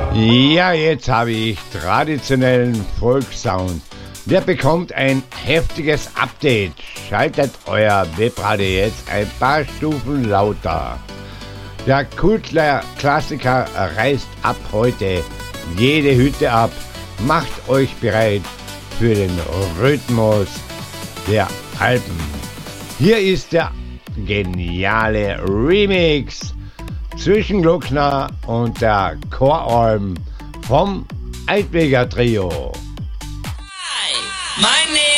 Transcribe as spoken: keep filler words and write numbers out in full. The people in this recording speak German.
Ja, jetzt habe ich traditionellen Volkssound. Der bekommt ein heftiges Update. Schaltet euer Webradio jetzt ein paar Stufen lauter. Der Kultklassiker reißt ab heute jede Hütte ab. Macht euch bereit für den Rhythmus der Alpen. Hier ist der geniale Remix zwischen Glockner und der Choralm vom Altweger Trio. Hi, my name